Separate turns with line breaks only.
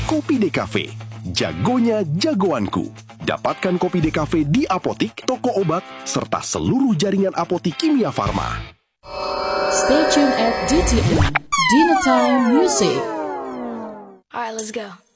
Kopi Decafe. Jagonya jagoanku. Dapatkan Kopi Decafe di apotik, toko obat, serta seluruh jaringan apotik Kimia Farma.
Stay tuned at DTM, Dinner Time Music.
All right, let's go.